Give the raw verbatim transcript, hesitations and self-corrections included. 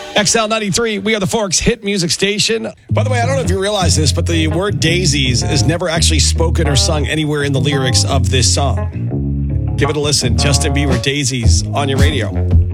X L ninety-three, we are the Forks hit music station. By the way, I don't know if you realize this, but the word daisies is never actually spoken or sung anywhere in the lyrics of this song. Give it a listen. Justin Bieber, Daisies, on your radio.